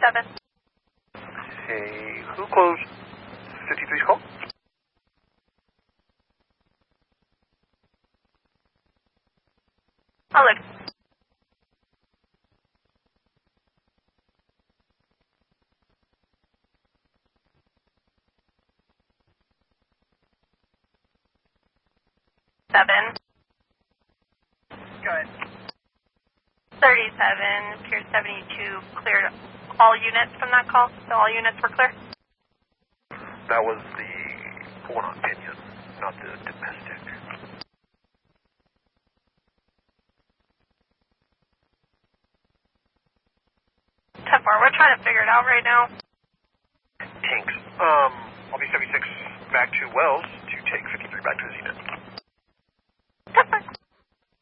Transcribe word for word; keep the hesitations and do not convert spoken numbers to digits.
thirty-seven. Hey, who closed fifty-three's call? I'll look. Seven. Good. thirty-seven, Pier seventy-two cleared all units from that call, so all units were clear? That was the one on Pinion, not the domestic. ten four, we're trying to figure it out right now. Tanks. Um, I'll be seventy-six back to Wells to take fifty-three back to his unit.